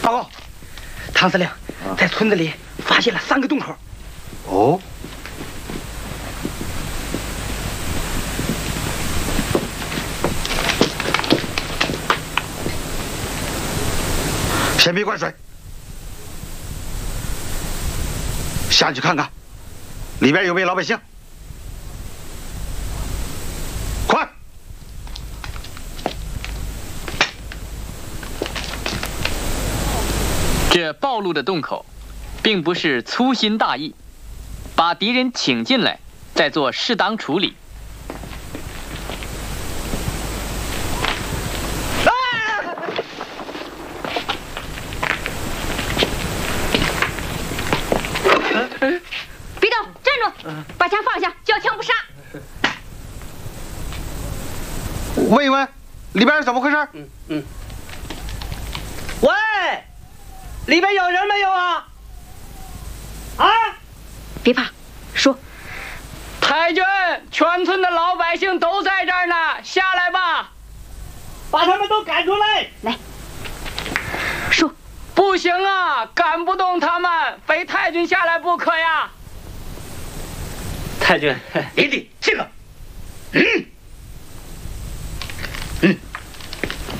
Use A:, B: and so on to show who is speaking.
A: 报告，唐司令，在村子里发现了3个洞口。
B: 哦。先别灌水，下去看看，里边有没有老百姓。快！
C: 这暴露的洞口，并不是粗心大意，把敌人请进来，再做适当处理。
D: 别动，站住！把枪放下，交枪不杀。
B: 问一问，里边是怎么回事？
A: 喂，里边有人没有啊？啊！
D: 别怕，说。
C: 太君，全村的老百姓都在这儿呢，下来吧。
A: 把他们都赶出来！
D: 来，说。
C: 不行啊，赶不动他们，非太君下来不可呀。
A: 太君，弟弟，这个。